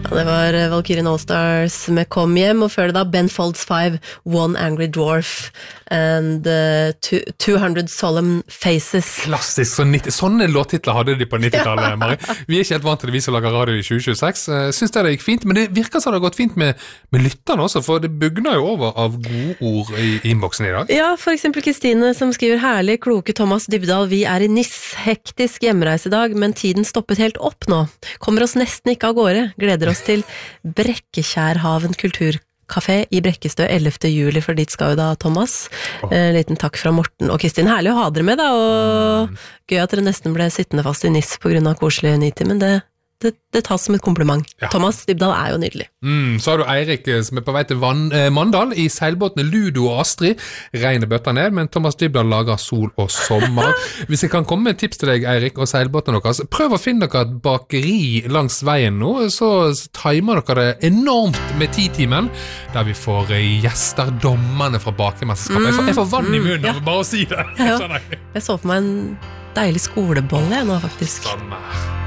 Det var Valkyrien All-Stars med Kom hjem, og før det da Ben Folds 5, One Angry Dwarf and 200 Solemn Faces. Klassisk, sånne låttitler hadde de på 90-tallet, Mari. Vi ikke helt vant til det, vi som lager radio i 2026. Synes det gikk fint, men det virker som det har gått fint med lytterne også, for det bugner jo over av gode ord i innboksen i dag. Ja, for eksempel Kristine som skriver herlig, kloke Thomas Dybdahl, vi i NIS, hektisk hjemreise i dag, men tiden stoppet helt opp nå. Kommer oss nesten ikke av gårde, gleder oss til Brekkekjærhaven kulturkafé i Brekkestø 11. juli, for dit skal jo da Thomas. Liten takk fra Morten og Kristin. Herlig å ha dere med da, og gøy at dere nesten ble sittende fast i NIS på grunn av koselige nitid, men det tas som et kompliment. Ja. Thomas Dybdahl er jo nydelig. Så har du Eirik som på vei til Mandal i seilbåtene Ludo og Astrid. Regnet bøtter ned, men Thomas Dybdahl lager sol og sommer. Hvis jeg kan komme med et tips til deg, Eirik, og seilbåtene deres, prøv å finne dere et bakeri langs veien nå, så timer dere det enormt med 10-timen, der vi får gjester, dommerne fra bakemesterskapet. Jeg får vann i munnen av bare å si det. Jeg så for meg en deilig skolebolle nå, faktisk. Samme.